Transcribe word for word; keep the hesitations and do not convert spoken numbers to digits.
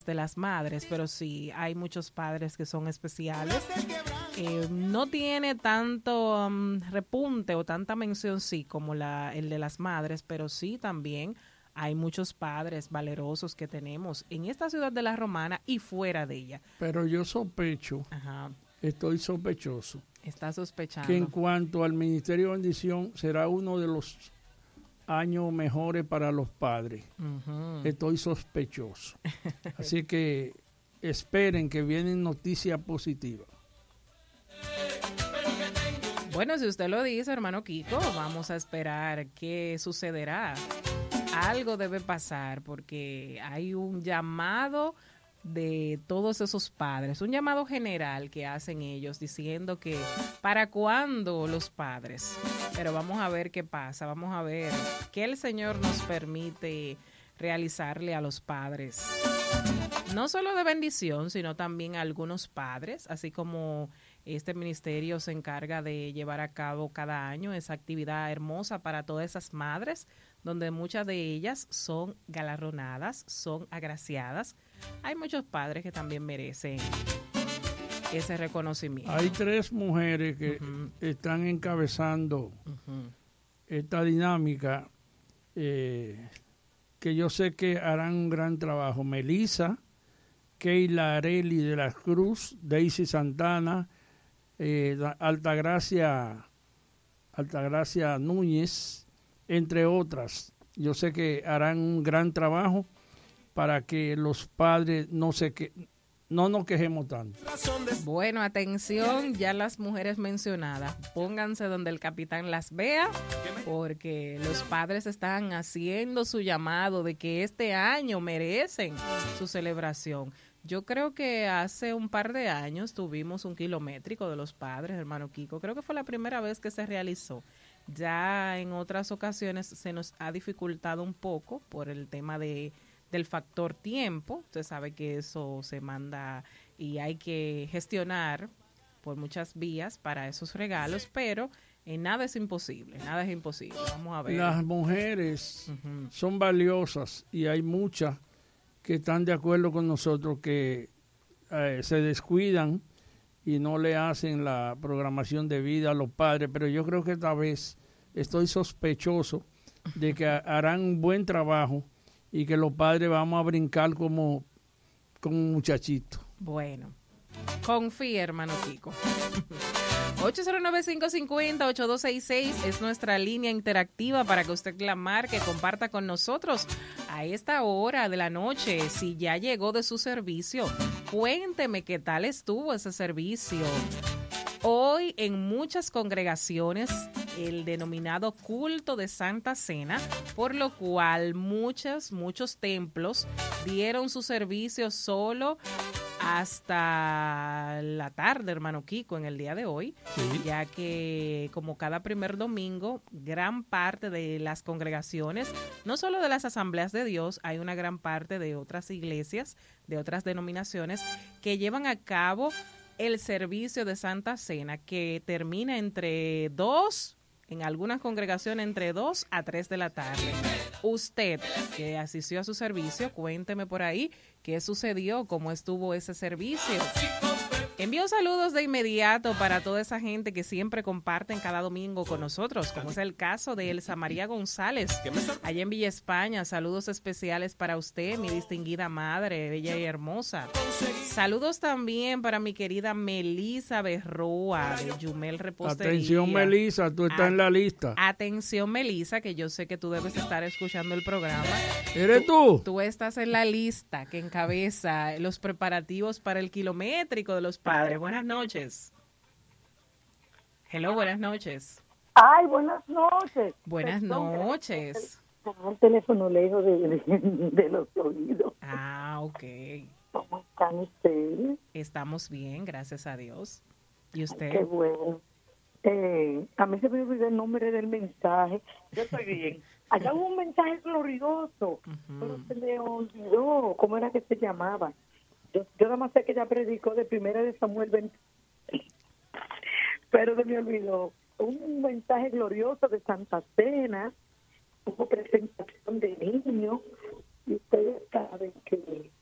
de las madres, pero sí, hay muchos padres que son especiales. Eh, no tiene tanto um, repunte o tanta mención, sí, como la, el de las madres, pero sí también hay muchos padres valerosos que tenemos en esta ciudad de La Romana y fuera de ella. Pero yo sospecho, Ajá. estoy sospechoso, Está sospechando. que en cuanto al Ministerio de Bendición será uno de los años mejores para los padres. Uh-huh. Estoy sospechoso. Así que esperen que vienen noticias positivas. Bueno, si usted lo dice, hermano Kiko, vamos a esperar qué sucederá. Algo debe pasar porque hay un llamado de todos esos padres, un llamado general que hacen ellos diciendo que para cuándo los padres. Pero vamos a ver qué pasa, vamos a ver qué el Señor nos permite realizarle a los padres. No solo de bendición, sino también a algunos padres, así como este ministerio se encarga de llevar a cabo cada año esa actividad hermosa para todas esas madres, donde muchas de ellas son galardonadas, son agraciadas. Hay muchos padres que también merecen ese reconocimiento. Hay tres mujeres que uh-huh. están encabezando uh-huh. esta dinámica eh, que yo sé que harán un gran trabajo. Melissa, Keila Areli de la Cruz, Daisy Santana, eh, Altagracia, Altagracia Núñez, entre otras. Yo sé que harán un gran trabajo para que los padres no se que no nos quejemos tanto. Bueno, atención, ya las mujeres mencionadas, pónganse donde el capitán las vea, porque los padres están haciendo su llamado de que este año merecen su celebración. Yo creo que hace un par de años tuvimos un kilométrico de los padres, hermano Kiko. Creo que fue la primera vez que se realizó. Ya en otras ocasiones se nos ha dificultado un poco por el tema de del factor tiempo. Usted sabe que eso se manda y hay que gestionar por muchas vías para esos regalos, pero en nada es imposible, nada es imposible. Vamos a ver. Las mujeres uh-huh. son valiosas y hay muchas que están de acuerdo con nosotros que eh, se descuidan y no le hacen la programación de vida a los padres, pero yo creo que esta vez estoy sospechoso de que harán un buen trabajo y que los padres vamos a brincar como, como muchachitos. Bueno, confía, hermano Kiko. ocho cero nueve, cinco cinco cero, ocho dos seis seis es nuestra línea interactiva para que usted la marque, comparta con nosotros a esta hora de la noche. Si ya llegó de su servicio, cuénteme qué tal estuvo ese servicio. Hoy en muchas congregaciones el denominado culto de Santa Cena, por lo cual muchos, muchos templos dieron su servicio solo hasta la tarde, hermano Kiko, en el día de hoy, sí. Ya que como cada primer domingo, gran parte de las congregaciones, no solo de las asambleas de Dios, hay una gran parte de otras iglesias, de otras denominaciones, que llevan a cabo el servicio de Santa Cena, que termina entre dos, en algunas congregaciones entre dos a tres de la tarde. Usted que asistió a su servicio, cuénteme por ahí qué sucedió, cómo estuvo ese servicio. Envío saludos de inmediato para toda esa gente que siempre comparten cada domingo con nosotros, como es el caso de Elsa María González, allá en Villa España. Saludos especiales para usted, mi distinguida madre, bella y hermosa. Saludos también para mi querida Melisa Berroa, de Yumel Repostería. Atención, Melisa, tú estás A- en la lista. Atención, Melisa, que yo sé que tú debes estar escuchando el programa. ¿Eres tú? Tú, tú estás en la lista que encabeza los preparativos para el kilométrico de los padres. Buenas noches. Hello, buenas noches. Ay, buenas noches. Buenas Perdón, noches. Tengo el teléfono lejos de, de, de los oídos. Ah, ok. ¿Cómo están ustedes? Estamos bien, gracias a Dios. ¿Y usted? Ay, qué bueno. Eh, a mí se me olvidó el nombre del mensaje. Yo estoy bien. Allá hubo un mensaje glorioso, uh-huh. pero se me olvidó. ¿Cómo era que se llamaba? Yo, yo nada más sé que ella predicó de primera de Samuel veinte, pero se me olvidó. Un mensaje glorioso de Santa Cena, hubo presentación de niños, y ustedes saben que